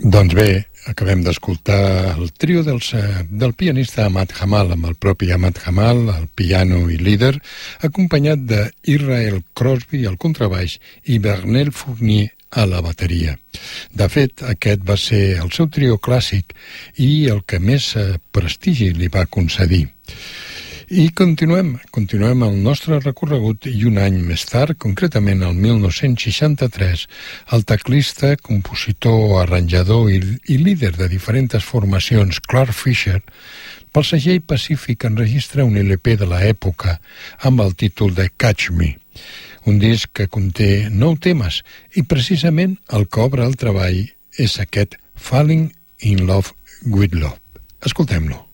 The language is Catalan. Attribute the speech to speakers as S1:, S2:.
S1: Doncs bé, acabem d'escoltar el trio del pianista Ahmad Jamal, amb el propi Ahmad Jamal, al piano i líder, acompanyat d'Israel Crosby al contrabaix i Bernel Fournier a la bateria. De fet, aquest va ser el seu trio clàssic i el que més prestigi li va concedir. I continuem el nostre recorregut i un any més tard, concretament el 1963, el teclista, compositor, arranjador i líder de diferents formacions Clark Fisher, pel segell Pacífic enregistra un LP de l'època amb el títol de Catch Me, un disc que conté 9 temes i precisament el que obre el treball és aquest Falling in Love with Love. Escoltem-lo.